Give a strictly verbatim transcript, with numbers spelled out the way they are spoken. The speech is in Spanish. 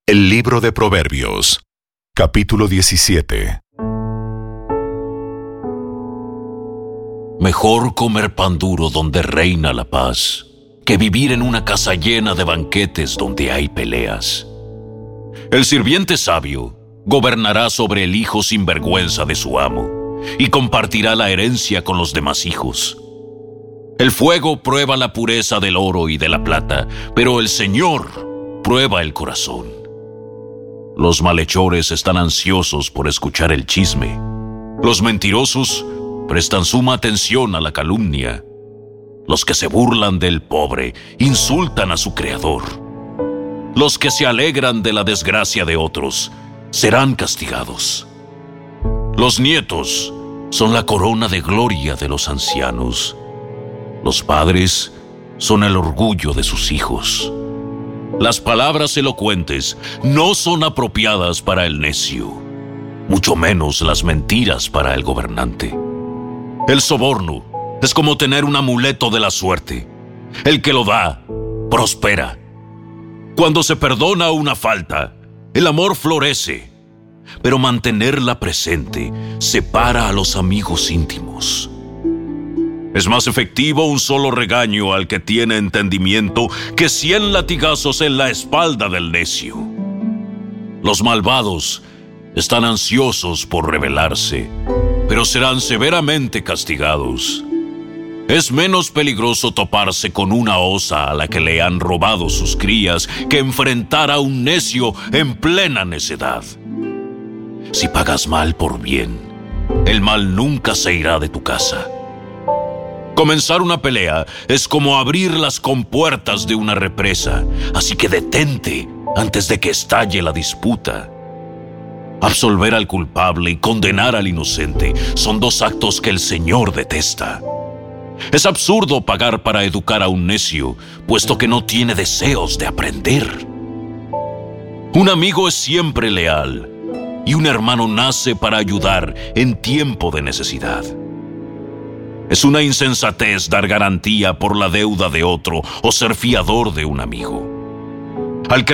El libro de Proverbios, capítulo diecisiete. Mejor comer pan duro donde reina la paz, que vivir en una casa llena de banquetes donde hay peleas. El sirviente sabio gobernará sobre el hijo sinvergüenza de su amo, y compartirá la herencia con los demás hijos. El fuego prueba la pureza del oro y de la plata, pero el Señor prueba el corazón. Los malhechores están ansiosos por escuchar el chisme. Los mentirosos prestan suma atención a la calumnia. Los que se burlan del pobre insultan a su creador. Los que se alegran de la desgracia de otros serán castigados. Los nietos son la corona de gloria de los ancianos. Los padres son el orgullo de sus hijos. Las palabras elocuentes no son apropiadas para el necio, mucho menos las mentiras para el gobernante. El soborno es como tener un amuleto de la suerte. El que lo da, prospera. Cuando se perdona una falta, el amor florece, pero mantenerla presente separa a los amigos íntimos. Es más efectivo un solo regaño al que tiene entendimiento que cien latigazos en la espalda del necio. Los malvados están ansiosos por rebelarse, pero serán severamente castigados. Es menos peligroso toparse con una osa a la que le han robado sus crías que enfrentar a un necio en plena necedad. Si pagas mal por bien, el mal nunca se irá de tu casa. Comenzar una pelea es como abrir las compuertas de una represa, así que detente antes de que estalle la disputa. Absolver al culpable y condenar al inocente son dos actos que el Señor detesta. Es absurdo pagar para educar a un necio, puesto que no tiene deseos de aprender. Un amigo es siempre leal, y un hermano nace para ayudar en tiempo de necesidad. Es una insensatez dar garantía por la deuda de otro o ser fiador de un amigo. Al que